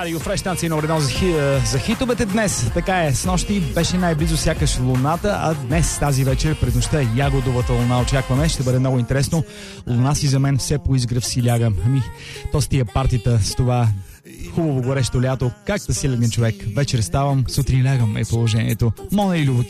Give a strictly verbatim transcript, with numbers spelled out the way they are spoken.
Юфреш станция номер едно за, хи, за хитовете днес. Така е, с нощи беше най-близо сякаш луната, а днес, тази вечер, през нощта, ягодовата луна очакваме. Ще бъде много интересно. Луна си за мен все по изгрев си ляга. Ами, то с тия партита, с това хубаво горещо лято, как да си легне човек? Вечер ставам, сутрин лягам е положението. Мона и Любо